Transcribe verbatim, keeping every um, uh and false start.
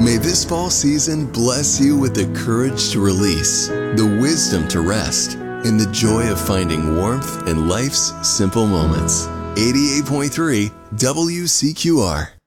May this fall season bless you with the courage to release, the wisdom to rest, and the joy of finding warmth in life's simple moments. eighty-eight point three W C Q R.